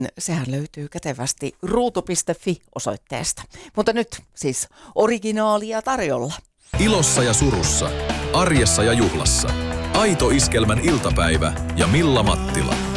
sehän löytyy kätevästi ruutu.fi-osoitteesta. Mutta nyt siis originaalia tarjolla. Ilossa ja surussa, arjessa ja juhlassa. Aito Iskelmän iltapäivä ja Milla Mattila.